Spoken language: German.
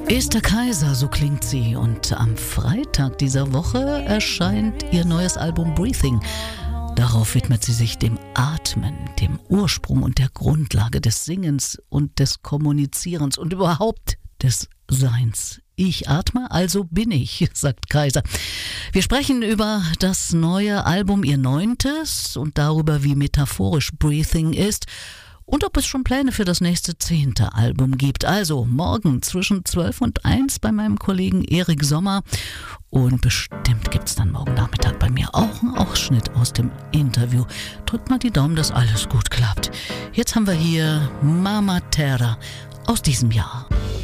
Esther Kaiser, so klingt sie. Und am Freitag dieser Woche erscheint ihr neues Album Breathing. Darauf widmet sie sich dem Atmen, dem Ursprung und der Grundlage des Singens und des Kommunizierens und überhaupt des Seins. Ich atme, also bin ich, sagt Kaiser. Wir sprechen über das neue Album, ihr 9. und darüber, wie metaphorisch Breathing ist und ob es schon Pläne für das nächste 10. Album gibt. Also morgen zwischen 12 und 1 bei meinem Kollegen Erik Sommer. Und bestimmt gibt es dann morgen Nachmittag bei mir auch einen Ausschnitt aus dem Interview. Drückt mal die Daumen, dass alles gut klappt. Jetzt haben wir hier Mama Terra aus diesem Jahr.